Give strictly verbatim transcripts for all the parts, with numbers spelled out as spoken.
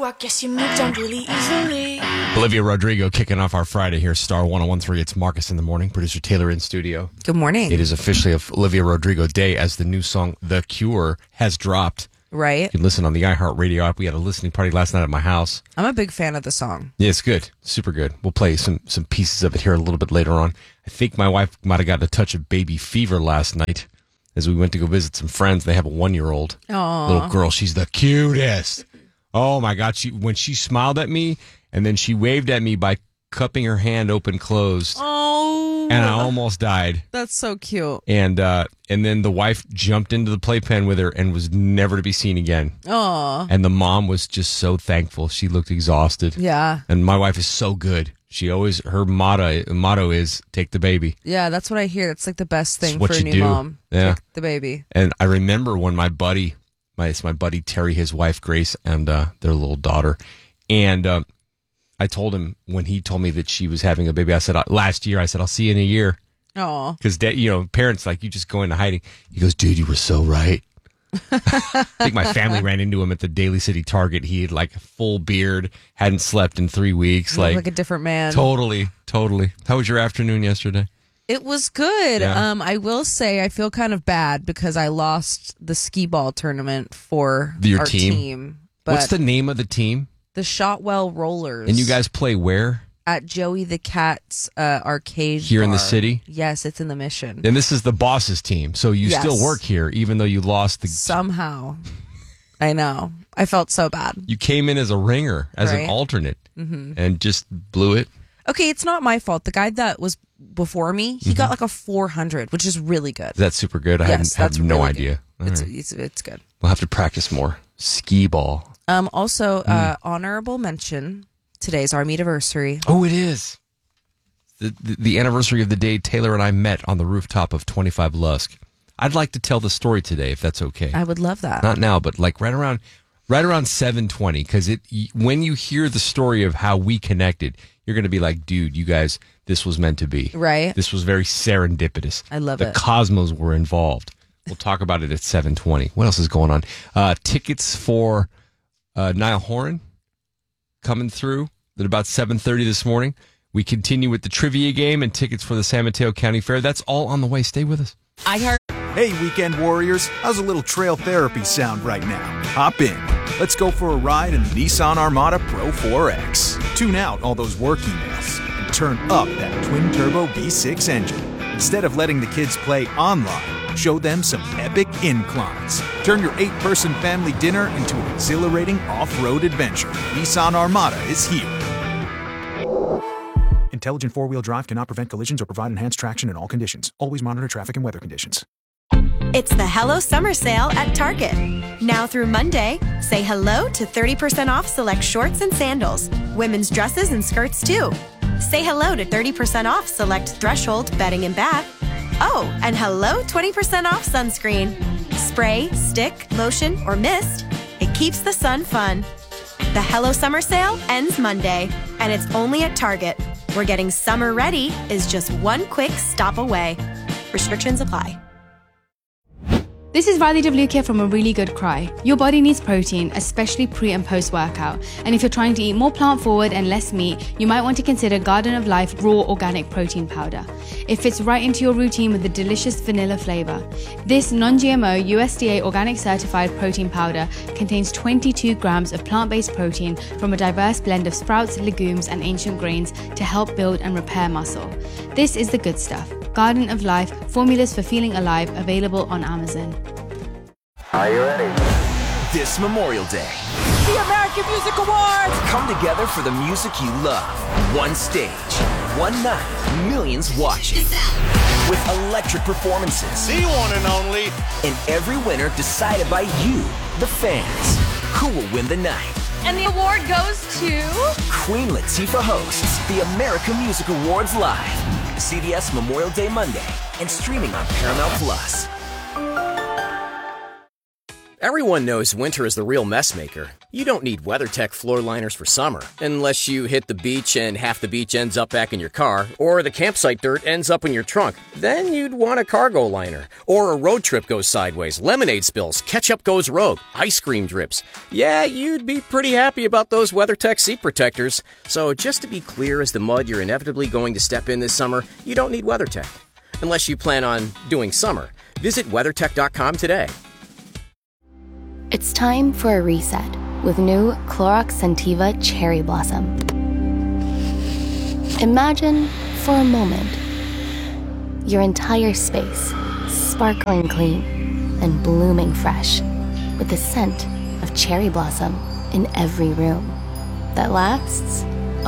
you, I guess you moved on really easily. Olivia Rodrigo kicking off our Friday here, Star one oh one point three. It's Marcus in the morning, producer Taylor in studio. Good morning. It is officially Olivia Rodrigo Day as the new song The Cure has dropped. Right. You can listen on the iHeartRadio app. We had a listening party last night at my house. I'm a big fan of the song. Yeah, it's good. Super good. We'll play some, some pieces of it here a little bit later on. I think my wife might have got a touch of baby fever last night as we went to go visit some friends. They have a one-year-old Aww. little girl. She's the cutest. Oh, my God. She When she smiled at me, and then she waved at me by cupping her hand open closed. Oh. And I almost died. That's so cute. And uh, and then the wife jumped into the playpen with her and was never to be seen again. Aw. And the mom was just so thankful. She looked exhausted. Yeah. And my wife is so good. She always, her motto motto is take the baby. Yeah, that's what I hear. That's like the best thing what for a you new do. mom. Yeah. Take the baby. And I remember when my buddy, my it's my buddy Terry, his wife Grace, and uh, their little daughter, and uh, I told him when he told me that she was having a baby, I said, last year, I said, I'll see you in a year. Aw. Because, you know, parents, like, you just go into hiding. He goes, dude, you were so right. I think my family ran into him at the Daly City Target. He had, like, a full beard, hadn't slept in three weeks. You look Like, like a different man. Totally, totally. How was your afternoon yesterday? It was good. Yeah. Um, I will say I feel kind of bad because I lost the skee ball tournament for Your our team? team. But What's the name of the team? the Shotwell Rollers. And you guys play where? At Joey the Cat's uh, arcade Here in the bar. city? Yes, it's in the Mission. And this is the boss's team. So you Yes. still work here, even though you lost the... Somehow. I know. I felt so bad. You came in as a ringer, as Right. an alternate, Mm-hmm. and just blew it. Okay, it's not my fault. The guy that was before me, he got like a four hundred, which is really good. Is that super good? I Yes, had, that's had no really idea. Good. All It's, right. it's it's good. We'll have to practice more. Skee ball. Um. Also, Hmm. uh, honorable mention. Today's our anniversary. Oh, it is. The, the the anniversary of the day Taylor and I met on the rooftop of twenty-five Lusk. I'd like to tell the story today, if that's okay. I would love that. Not now, but like right around right around seven twenty, because it when you hear the story of how we connected, you're going to be like, dude, you guys, this was meant to be. Right. This was very serendipitous. I love the it. The cosmos were involved. We'll talk about it at seven twenty. What else is going on? Uh, tickets for uh, Niall Horan coming through at about seven thirty this morning. We continue with the trivia game and tickets for the San Mateo County Fair. That's all on the way. Stay with us. I heard. Hey, weekend warriors, how's a little trail therapy sound right now? Hop in. Let's go for a ride in the Nissan Armada Pro four X. Tune out all those work emails and turn up that twin-turbo V six engine. Instead of letting the kids play online, show them some epic inclines. Turn your eight-person family dinner into an exhilarating off-road adventure. Nissan Armada is here. Intelligent four-wheel drive cannot prevent collisions or provide enhanced traction in all conditions. Always monitor traffic and weather conditions. It's the Hello Summer Sale at Target. Now through Monday, say hello to thirty percent off select shorts and sandals. Women's dresses and skirts too. Say hello to thirty percent off select Threshold bedding and bath. Oh, and hello twenty percent off sunscreen. Spray, stick, lotion, or mist. It keeps the sun fun. The Hello Summer Sale ends Monday, and it's only at Target, where getting summer ready is just one quick stop away. Restrictions apply. This is Riley Devlukia from A Really Good Cry. Your body needs protein, especially pre and post workout. And if you're trying to eat more plant forward and less meat, you might want to consider Garden of Life Raw Organic Protein Powder. It fits right into your routine with a delicious vanilla flavor. This non-G M O U S D A organic certified protein powder contains twenty-two grams of plant-based protein from a diverse blend of sprouts, legumes, and ancient grains to help build and repair muscle. This is the good stuff. Garden of Life, formulas for feeling alive, available on Amazon. Are you ready? This Memorial Day, The American Music Awards! come together for the music you love. One stage, one night, millions watching. With electric performances. The one and only. And every winner decided by you, the fans. Who will win the night? And the award goes to... Queen Latifah hosts the American Music Awards live. C B S Memorial Day Monday and streaming on Paramount Plus. Everyone knows winter is the real mess maker. You don't need WeatherTech floor liners for summer, unless you hit the beach and half the beach ends up back in your car, or the campsite dirt ends up in your trunk. Then you'd want a cargo liner. Or a road trip goes sideways, lemonade spills, ketchup goes rogue, ice cream drips. Yeah, you'd be pretty happy about those WeatherTech seat protectors. So just to be clear, as the mud you're inevitably going to step in this summer, you don't need WeatherTech. Unless you plan on doing summer. Visit weathertech dot com today. It's time for a reset with new Clorox Scentiva Cherry Blossom. Imagine, for a moment, your entire space sparkling clean and blooming fresh with the scent of cherry blossom in every room that lasts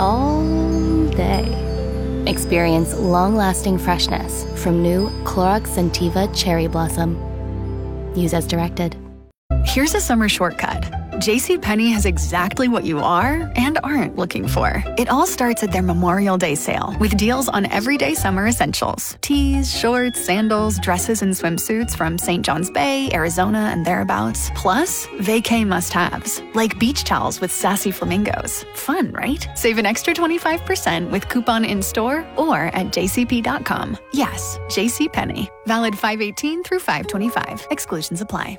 all day. Experience long-lasting freshness from new Clorox Scentiva Cherry Blossom. Use as directed. Here's a summer shortcut. JCPenney has exactly what you are and aren't looking for. It all starts at their Memorial Day sale with deals on everyday summer essentials. Tees, shorts, sandals, dresses, and swimsuits from Saint John's Bay, Arizona, and thereabouts. Plus, vacay must-haves, like beach towels with sassy flamingos. Fun, right? Save an extra twenty-five percent with coupon in-store or at j c p dot com. Yes, JCPenney. Valid five eighteen through five twenty-five. Exclusions apply.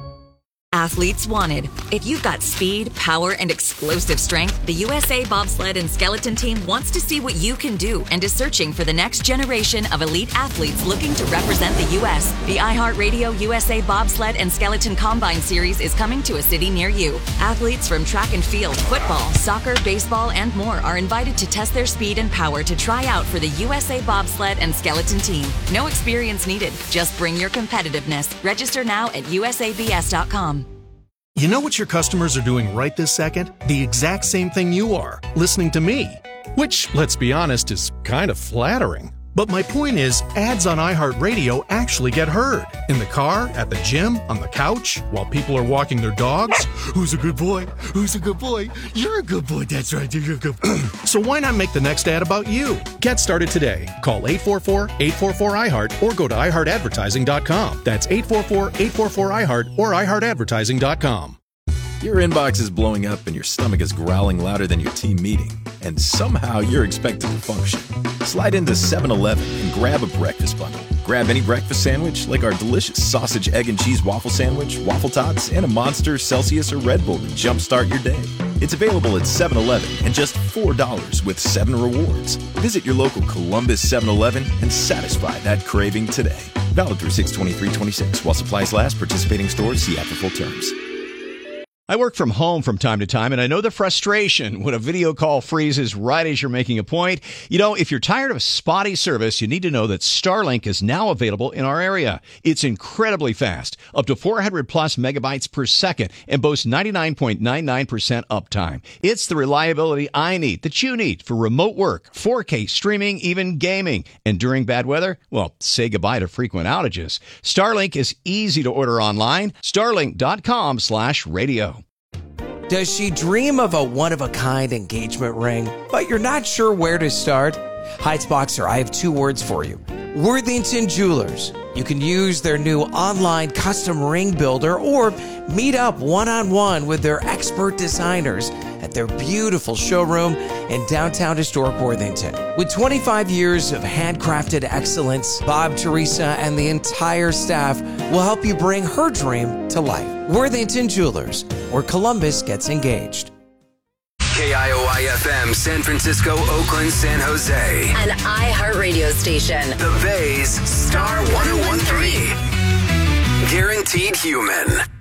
Athletes wanted. If you've got speed, power, and explosive strength, the U S A Bobsled and Skeleton Team wants to see what you can do and is searching for the next generation of elite athletes looking to represent the U S The iHeartRadio U S A Bobsled and Skeleton Combine Series is coming to a city near you. Athletes from track and field, football, soccer, baseball, and more are invited to test their speed and power to try out for the U S A Bobsled and Skeleton Team. No experience needed. Just bring your competitiveness. Register now at U S A B S dot com. You know what your customers are doing right this second? The exact same thing you are, listening to me. Which, let's be honest, is kind of flattering. But my point is, ads on iHeartRadio actually get heard. In the car, at the gym, on the couch, while people are walking their dogs. Who's a good boy? Who's a good boy? You're a good boy, that's right, you're a good boy. So why not make the next ad about you? Get started today. Call eight four four, eight four four, I heart or go to i heart advertising dot com. That's eight four four, eight four four, I heart or i heart advertising dot com. Your inbox is blowing up and your stomach is growling louder than your team meeting, and somehow you're expected to function. Slide into seven eleven and grab a breakfast bundle. Grab any breakfast sandwich like our delicious sausage, egg, and cheese waffle sandwich, waffle tots, and a Monster, Celsius, or Red Bull to jumpstart your day. It's available at seven eleven and just four dollars with seven rewards. Visit your local Columbus seven eleven and satisfy that craving today. Valid through six twenty-three twenty-six. While supplies last, participating stores see app for full terms. I work from home from time to time, and I know the frustration when a video call freezes right as you're making a point. You know, if you're tired of spotty service, you need to know that Starlink is now available in our area. It's incredibly fast, up to four hundred plus megabytes per second, and boasts ninety-nine point nine nine percent uptime. It's the reliability I need, that you need, for remote work, four K streaming, even gaming. And during bad weather, well, say goodbye to frequent outages. Starlink is easy to order online. Starlink dot com slash radio. Does she dream of a one-of-a-kind engagement ring, but you're not sure where to start? Heights-Boxer, I have two words for you. Worthington Jewelers. You can use their new online custom ring builder or meet up one-on-one with their expert designers at their beautiful showroom in downtown historic Worthington. With twenty-five years of handcrafted excellence, Bob, Teresa, and the entire staff will help you bring her dream to life. Worthington Jewelers, where Columbus gets engaged. K I O I F M, San Francisco, Oakland, San Jose. An iHeartRadio station. The Bay's Star one oh one three. Guaranteed Human.